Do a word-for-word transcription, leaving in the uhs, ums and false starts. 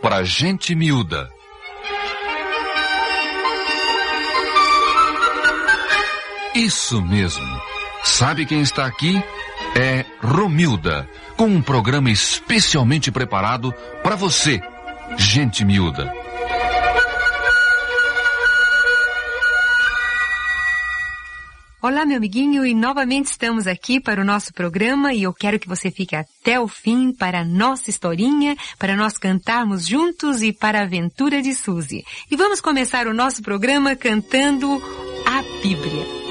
para gente miúda. Isso mesmo. Sabe quem está aqui? É Romilda, com um programa especialmente preparado para você, gente miúda. Olá, meu amiguinho, e novamente estamos aqui para o nosso programa e eu quero que você fique até o fim para a nossa historinha, para nós cantarmos juntos e para a aventura de Suzy. E vamos começar o nosso programa cantando a Bíblia.